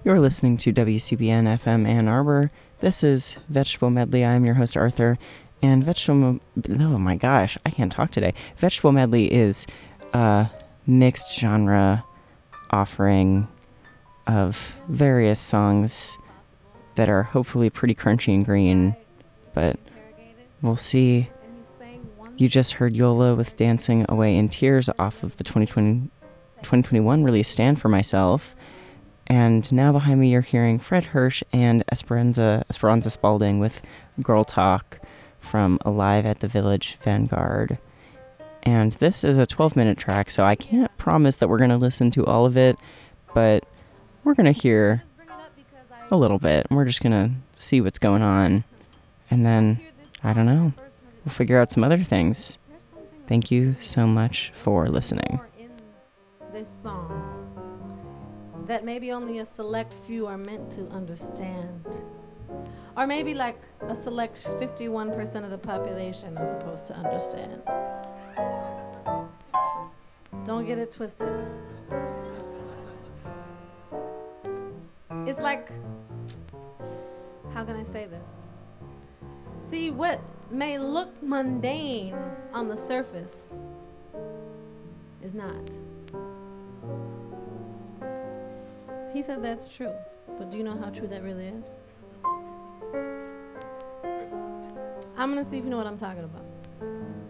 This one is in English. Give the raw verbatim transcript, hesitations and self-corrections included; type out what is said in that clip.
You're listening to W C B N F M Ann Arbor. This is Vegetable Medley. I'm your host, Arthur. And Vegetable... Oh my gosh, I can't talk today. Vegetable Medley is a mixed genre offering of various songs that are hopefully pretty crunchy and green. But we'll see. You just heard Yola with Dancing Away in Tears off of the twenty twenty, twenty twenty-one release Stand For Myself. And now behind me you're hearing Fred Hirsch and Esperanza, Esperanza Spalding with Girl Talk from Alive at the Village Vanguard. And this is a twelve-minute track, so I can't promise that we're going to listen to all of it, but we're going to hear a little bit. We're just going to see what's going on. And then, I don't know, we'll figure out some other things. Thank you so much for listening. This song that maybe only a select few are meant to understand. Or maybe like a select fifty-one percent of the population is supposed to understand. Don't get it twisted. It's like, how can I say this? See, what may look mundane on the surface is not. He said that's true, but do you know how true that really is? I'm gonna see if you know what I'm talking about.